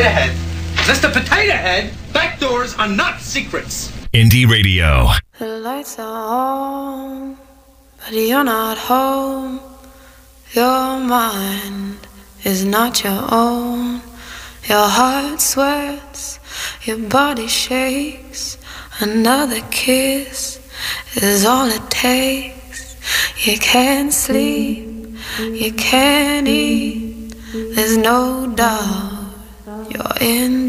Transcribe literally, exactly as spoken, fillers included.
Potato Head. Mister Potato Head, back doors are not secrets. Indie Radio. The lights are on, but you're not home. Your mind is not your own. Your heart sweats, your body shakes. Another kiss is all it takes. You can't sleep, you can't eat. There's no doubt you're in